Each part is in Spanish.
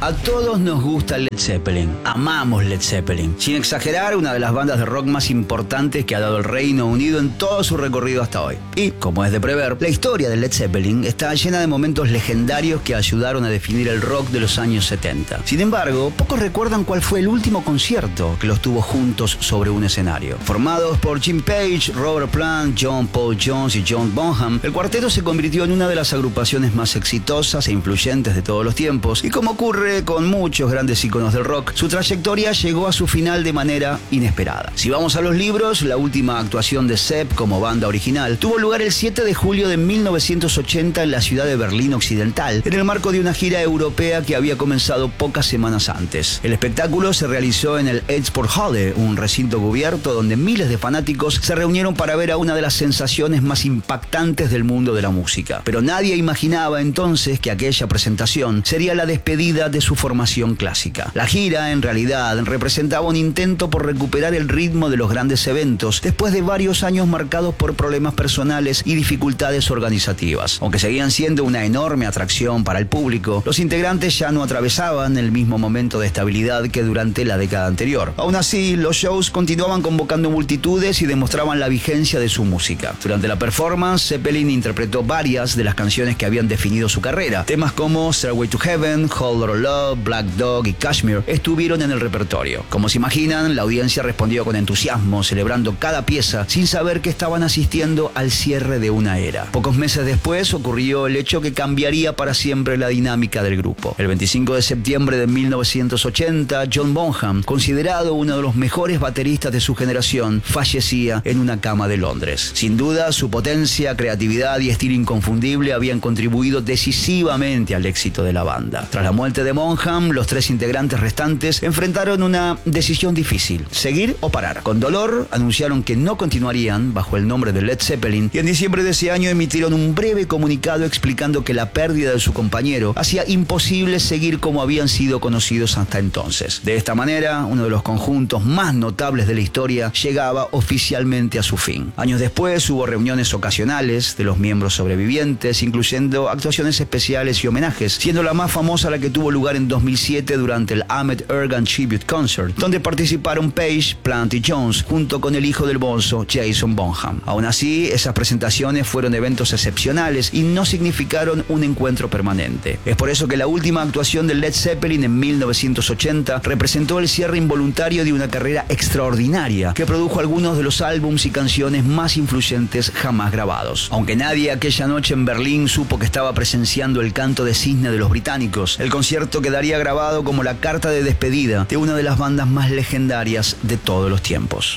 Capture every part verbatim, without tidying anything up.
A todos nos gusta Led Zeppelin, amamos Led Zeppelin. Sin exagerar, una de las bandas de rock más importantes que ha dado el Reino Unido en todo su recorrido hasta hoy. Y, como es de prever, la historia de Led Zeppelin está llena de momentos legendarios que ayudaron a definir el rock de los años setenta. Sin embargo, pocos recuerdan cuál fue el último concierto que los tuvo juntos sobre un escenario. Formados por Jim Page, Robert Plant, John Paul Jones y John Bonham, el cuarteto se convirtió en una de las agrupaciones más exitosas e influyentes de todos los tiempos, y como ocurre con muchos grandes íconos del rock, su trayectoria llegó a su final de manera inesperada. Si vamos a los libros, la última actuación de Zepp como banda original tuvo lugar el siete de julio de mil novecientos ochenta en la ciudad de Berlín Occidental, en el marco de una gira europea que había comenzado pocas semanas antes. El espectáculo se realizó en el Edsborg-Halle, un recinto cubierto donde miles de fanáticos se reunieron para ver a una de las sensaciones más impactantes del mundo de la música. Pero nadie imaginaba entonces que aquella presentación sería la despedida de su formación clásica. La gira, en realidad, representaba un intento por recuperar el ritmo de los grandes eventos después de varios años marcados por problemas personales y dificultades organizativas. Aunque seguían siendo una enorme atracción para el público, los integrantes ya no atravesaban el mismo momento de estabilidad que durante la década anterior. Aún así, los shows continuaban convocando multitudes y demostraban la vigencia de su música. Durante la performance, Zeppelin interpretó varias de las canciones que habían definido su carrera. Temas como Stairway to Heaven, Whole Lotta Love, Black Dog y Kashmir estuvieron en el repertorio. Como se imaginan, la audiencia respondió con entusiasmo, celebrando cada pieza sin saber que estaban asistiendo al cierre de una era. Pocos meses después ocurrió el hecho que cambiaría para siempre la dinámica del grupo. El veinticinco de septiembre de mil novecientos ochenta, John Bonham, considerado uno de los mejores bateristas de su generación, fallecía en una cama de Londres. Sin duda, su potencia, creatividad y estilo inconfundible habían contribuido decisivamente al éxito de la banda. Tras la muerte de Bonham, los tres integrantes restantes enfrentaron una decisión difícil: seguir o parar. Con dolor, anunciaron que no continuarían bajo el nombre de Led Zeppelin, y en diciembre de ese año emitieron un breve comunicado explicando que la pérdida de su compañero hacía imposible seguir como habían sido conocidos hasta entonces. De esta manera, uno de los conjuntos más notables de la historia llegaba oficialmente a su fin. Años después hubo reuniones ocasionales de los miembros sobrevivientes, incluyendo actuaciones especiales y homenajes, siendo la más famosa la que tuvo lugar en dos mil siete durante el Ahmet Ertegun Tribute Concert, donde participaron Page, Plant y Jones, junto con el hijo del bonzo, Jason Bonham. Aún así, esas presentaciones fueron eventos excepcionales y no significaron un encuentro permanente. Es por eso que la última actuación de Led Zeppelin en mil novecientos ochenta representó el cierre involuntario de una carrera extraordinaria que produjo algunos de los álbumes y canciones más influyentes jamás grabados. Aunque nadie aquella noche en Berlín supo que estaba presenciando el canto de cisne de los británicos, el concierto quedaría grabado como la carta de despedida de una de las bandas más legendarias de todos los tiempos.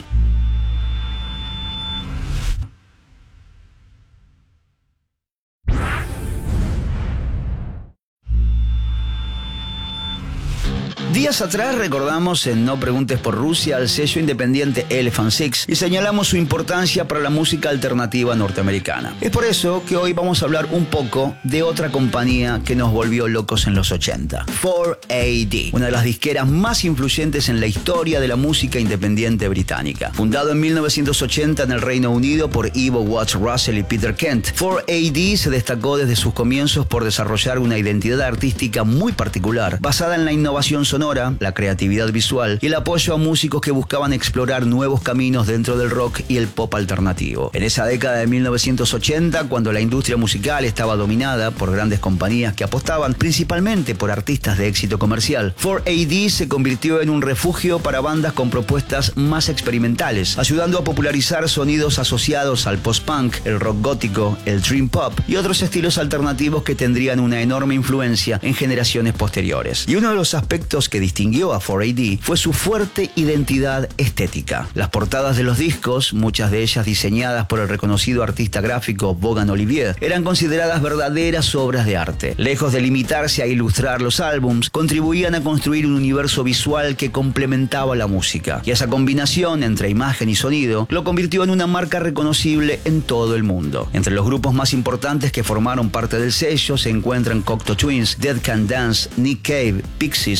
Días atrás recordamos en No Preguntes por Rusia al sello independiente Elephant Six y señalamos su importancia para la música alternativa norteamericana. Es por eso que hoy vamos a hablar un poco de otra compañía que nos volvió locos en los ochenta, cuatro A D, una de las disqueras más influyentes en la historia de la música independiente británica. Fundado en mil novecientos ochenta en el Reino Unido por Ivo Watts Russell y Peter Kent, cuatro A D se destacó desde sus comienzos por desarrollar una identidad artística muy particular, basada en la innovación sonora, la creatividad visual y el apoyo a músicos que buscaban explorar nuevos caminos dentro del rock y el pop alternativo. En esa década de mil novecientos ochenta, cuando la industria musical estaba dominada por grandes compañías que apostaban principalmente por artistas de éxito comercial, cuatro A D se convirtió en un refugio para bandas con propuestas más experimentales, ayudando a popularizar sonidos asociados al post-punk, el rock gótico, el dream pop y otros estilos alternativos que tendrían una enorme influencia en generaciones posteriores. Y uno de los aspectos que distinguió a cuatro A D fue su fuerte identidad estética. Las portadas de los discos, muchas de ellas diseñadas por el reconocido artista gráfico Vaughan Olivier, eran consideradas verdaderas obras de arte. Lejos de limitarse a ilustrar los álbums, contribuían a construir un universo visual que complementaba la música. Y esa combinación entre imagen y sonido lo convirtió en una marca reconocible en todo el mundo. Entre los grupos más importantes que formaron parte del sello se encuentran Cocteau Twins, Dead Can Dance, Nick Cave, Pixies, Froggy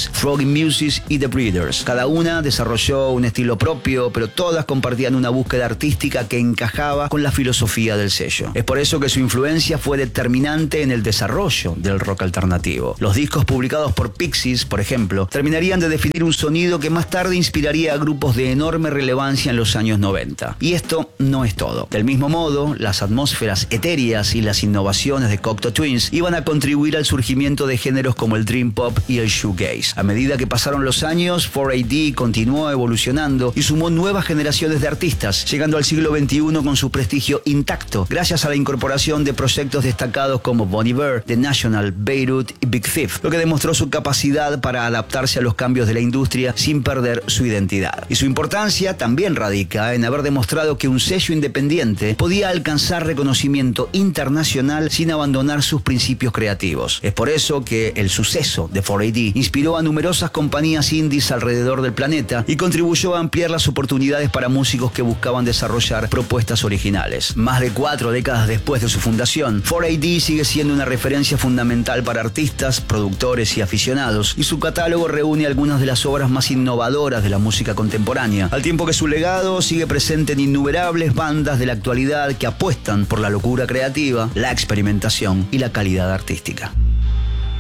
Muses y The Breeders. Cada una desarrolló un estilo propio, pero todas compartían una búsqueda artística que encajaba con la filosofía del sello. Es por eso que su influencia fue determinante en el desarrollo del rock alternativo. Los discos publicados por Pixies, por ejemplo, terminarían de definir un sonido que más tarde inspiraría a grupos de enorme relevancia en los años noventa. Y esto no es todo. Del mismo modo, las atmósferas etéreas y las innovaciones de Cocteau Twins iban a contribuir al surgimiento de géneros como el dream pop y el shoegaze. A medida que pasaron los años, cuatro A D continuó evolucionando y sumó nuevas generaciones de artistas, llegando al siglo veintiuno con su prestigio intacto, gracias a la incorporación de proyectos destacados como Bon Iver, The National, Beirut y Big Thief, lo que demostró su capacidad para adaptarse a los cambios de la industria sin perder su identidad. Y su importancia también radica en haber demostrado que un sello independiente podía alcanzar reconocimiento internacional sin abandonar sus principios creativos. Es por eso que el suceso de cuatro A D inspiró a numerosas compañías indies alrededor del planeta y contribuyó a ampliar las oportunidades para músicos que buscaban desarrollar propuestas originales. Más de cuatro décadas después de su fundación, cuatro A D sigue siendo una referencia fundamental para artistas, productores y aficionados, y su catálogo reúne algunas de las obras más innovadoras de la música contemporánea, al tiempo que su legado sigue presente en innumerables bandas de la actualidad que apuestan por la locura creativa, la experimentación y la calidad artística.